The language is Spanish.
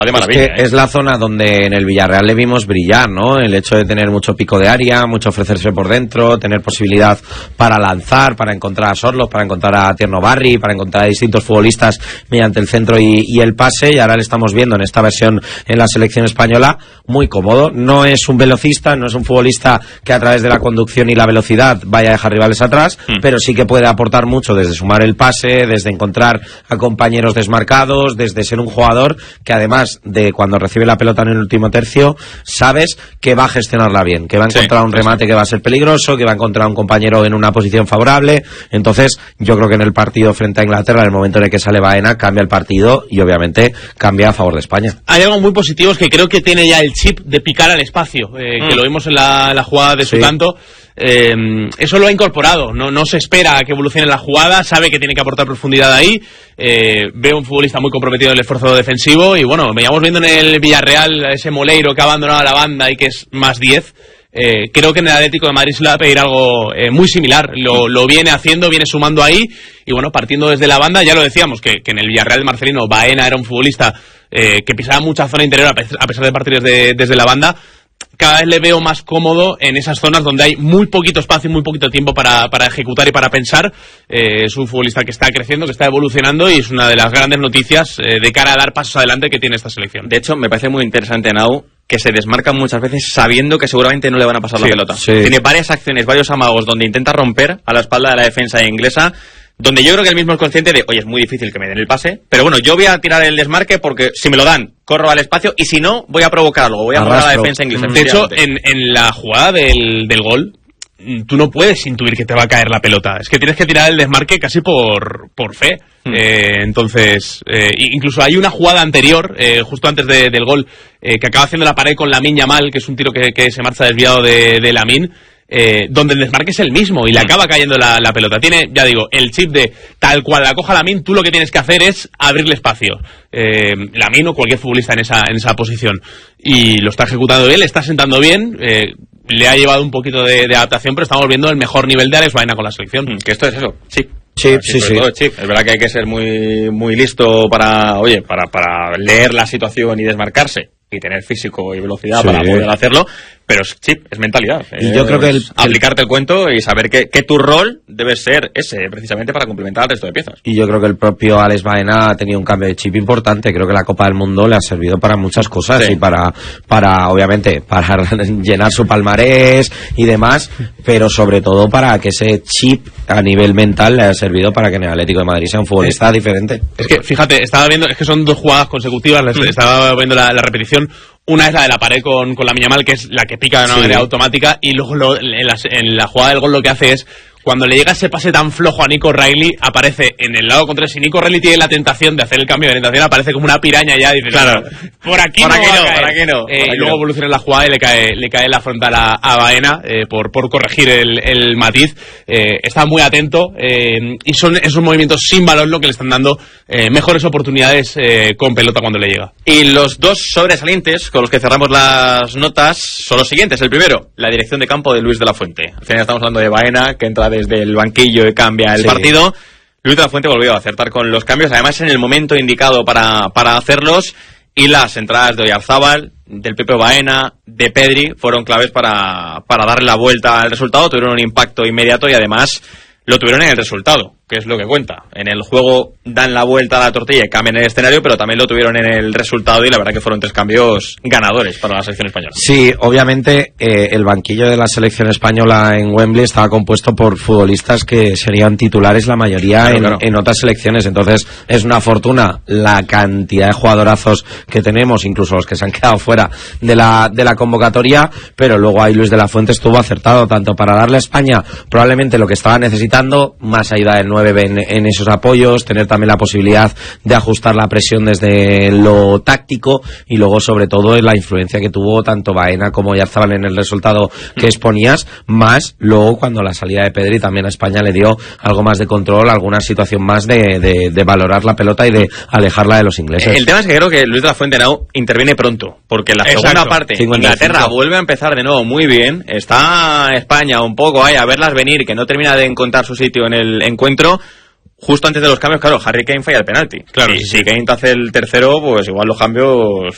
de maravilla. Es la zona donde en el Villarreal le vimos brillar, ¿no? El hecho de tener mucho pico de área, mucho ofrecerse por dentro, tener posibilidad para lanzar, para encontrar a Sorloth, para encontrar a Tierno Barri, para encontrar a distintos futbolistas mediante el centro y el pase, y ahora le estamos viendo en esta versión en la selección española muy cómodo. No es un velocista, no es un futbolista que a través de la conducción y la velocidad vaya a dejar rivales atrás, pero sí que puede aportar mucho desde sumar el pase, desde encontrar a compañeros desmarcados, desde ser un jugador que además de cuando recibe la pelota en el último tercio, sabes que va a gestionarla bien, que va a encontrar un remate que va a ser peligroso, que va a encontrar un compañero en una posición favorable. Entonces yo creo que en el partido frente a Inglaterra, en el momento en el que sale Baena, cambia el partido y obviamente cambia a favor de España. Hay algo muy positivo, es que creo que tiene ya el chip de picar al espacio, que lo vimos en la jugada de su tanto. Eso lo ha incorporado, no se espera a que evolucione la jugada, sabe que tiene que aportar profundidad ahí. Veo un futbolista muy comprometido en el esfuerzo defensivo y bueno, veíamos viendo en el Villarreal ese Moleiro que ha abandonado la banda y que es más 10. Creo que en el Atlético de Madrid se le va a pedir algo muy similar, lo viene haciendo, viene sumando ahí y bueno, partiendo desde la banda, ya lo decíamos que en el Villarreal de Marcelino Baena era un futbolista que pisaba mucha zona interior a pesar de partir desde la banda. Cada vez le veo más cómodo en esas zonas donde hay muy poquito espacio y muy poquito tiempo para ejecutar y para pensar. Es un futbolista que está creciendo, que está evolucionando y es una de las grandes noticias de cara a dar pasos adelante que tiene esta selección. De hecho, me parece muy interesante, Nau, que se desmarcan muchas veces sabiendo que seguramente no le van a pasar la pelota. Tiene varias acciones, varios amagos donde intenta romper a la espalda de la defensa inglesa, donde yo creo que él mismo es consciente de, oye, es muy difícil que me den el pase, pero bueno, yo voy a tirar el desmarque porque si me lo dan, corro al espacio y si no, voy a provocar algo, voy a jugar a la defensa inglesa. De hecho, en la jugada del gol, tú no puedes intuir que te va a caer la pelota, es que tienes que tirar el desmarque casi por fe. Entonces, incluso hay una jugada anterior, justo antes del gol, que acaba haciendo la pared con Lamine Yamal, que es un tiro que se marcha desviado de Lamine, donde el desmarque es el mismo y le acaba cayendo la pelota. Tiene, ya digo, el chip de tal cual la coja Lamine, tú lo que tienes que hacer es abrirle espacio. Lamine o cualquier futbolista en esa posición. Y lo está ejecutando bien, le está sentando bien, le ha llevado un poquito de adaptación, pero estamos viendo el mejor nivel de Alex Baena con la selección. Que esto es eso, sí. Sí. Es verdad que hay que ser muy listo para leer la situación y desmarcarse y tener físico y velocidad para poder hacerlo, pero es chip, es mentalidad. Y yo creo que aplicarte el cuento y saber que tu rol debe ser ese, precisamente para complementar al resto de piezas. Y yo creo que el propio Alex Baena ha tenido un cambio de chip importante. Creo que la Copa del Mundo le ha servido para muchas cosas y para obviamente, para llenar su palmarés y demás, pero sobre todo para que ese chip a nivel mental le haya servido para que en el Atlético de Madrid sea un futbolista diferente. Es que, fíjate, estaba viendo, es que son 2 jugadas consecutivas, estaba viendo la repetición. Una es la de la pared con la Yamal, que es la que pica de una manera automática, y luego en la jugada del gol lo que hace es, cuando le llega ese pase tan flojo a Nico Reilly, aparece en el lado contrario. Si Nico Reilly tiene la tentación de hacer el cambio de orientación, aparece como una piraña ya, dice, claro, por aquí no. Y luego evoluciona la jugada y le cae la frontal a Baena por corregir el matiz. Está muy atento y son esos movimientos sin balón lo que le están dando mejores oportunidades con pelota cuando le llega. Y los 2 sobresalientes con los que cerramos las notas son los siguientes. El primero, la dirección de campo de Luis de la Fuente. Al final estamos hablando de Baena, que entra desde el banquillo y cambia el partido. Luis de la Fuente volvió a acertar con los cambios, además en el momento indicado para hacerlos, y las entradas de Oyarzábal, del Pepe Baena, de Pedri, fueron claves para darle la vuelta al resultado. Tuvieron un impacto inmediato y además lo tuvieron en el resultado, que es lo que cuenta. En el juego dan la vuelta a la tortilla y cambian el escenario, pero también lo tuvieron en el resultado y la verdad que fueron 3 cambios ganadores para la selección española. Sí, obviamente el banquillo de la selección española en Wembley estaba compuesto por futbolistas que serían titulares la mayoría en otras selecciones, entonces es una fortuna la cantidad de jugadorazos que tenemos, incluso los que se han quedado fuera de la convocatoria, pero luego ahí Luis de la Fuente estuvo acertado tanto para darle a España probablemente lo que estaba necesitando, más ayuda del 9 en esos apoyos, tener también la posibilidad de ajustar la presión desde lo táctico, y luego sobre todo la influencia que tuvo tanto Baena como Oyarzábal en el resultado que exponías, más luego cuando la salida de Pedri también a España le dio algo más de control, alguna situación más de valorar la pelota y de alejarla de los ingleses. El tema es que creo que Luis de la Fuente interviene pronto, porque en la segunda parte 55. Inglaterra vuelve a empezar de nuevo muy bien, está España un poco ahí a verlas venir, que no termina de encontrar su sitio en el encuentro. Justo antes de los cambios, claro, Harry Kane falla el penalti. Claro, y si Kane te hace el tercero, pues igual los cambios